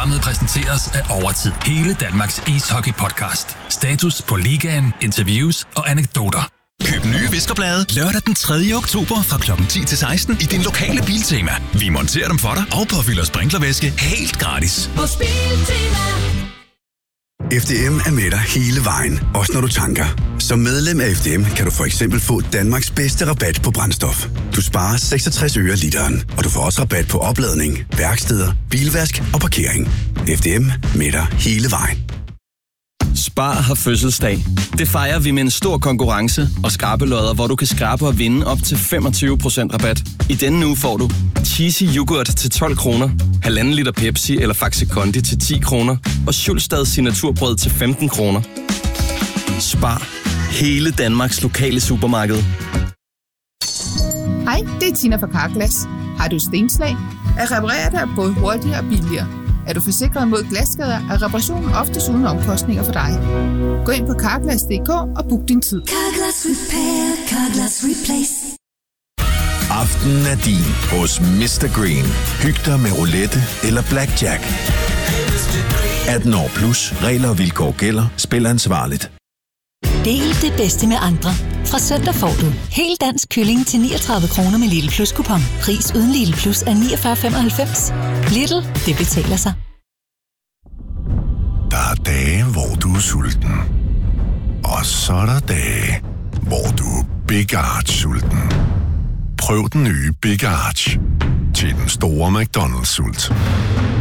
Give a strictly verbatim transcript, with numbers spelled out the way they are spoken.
Programmet præsenteres af Overtid, hele Danmarks ishockey-podcast. Status på ligaen, interviews og anekdoter. Køb nye viskerblade lørdag den tredje oktober fra klokken ti til seksten i din lokale Biltema. Vi monterer dem for dig og påfylder sprinklervæske helt gratis. Hos Biltema. F D M er med dig hele vejen, også når du tanker. Som medlem af F D M kan du for eksempel få Danmarks bedste rabat på brændstof. Du sparer seksogtres øre literen, og du får også rabat på opladning, værksteder, bilvask og parkering. F D M med dig hele vejen. Spar har fødselsdag. Det fejrer vi med en stor konkurrence og skrabelodder, hvor du kan skrabe og vinde op til femogtyve procent rabat. I denne uge får du cheesy yoghurt til tolv kroner, halvanden liter Pepsi eller Faxe Kondi til ti kroner og Schulstad signaturbrød til femten kroner. Spar. Hele Danmarks lokale supermarked. Hej, det er Tina fra Carglass. Har du stenslag? At reparere dig både hurtigere og billigere. Er du forsikret mod glasskader, er reparationen oftest uden omkostninger for dig. Gå ind på carglass punktum d k og book din tid. Carglass Repair, Carglass Replace. Aftenen er din hos mister Green. Hyg dig med roulette eller blackjack. atten år plus. Regler og vilkår gælder. Spil ansvarligt. Del det bedste med andre. Fra søndag får du helt dansk kylling til niogtredive kroner med Lidl Plus kupon. Pris uden Lidl Plus er niogfyrre femoghalvfems. Lidl, det betaler sig. Der er dage, hvor du er sulten. Og så er der dage, hvor du er Big Arch sulten. Prøv den nye Big Arch til den store McDonald's-sult.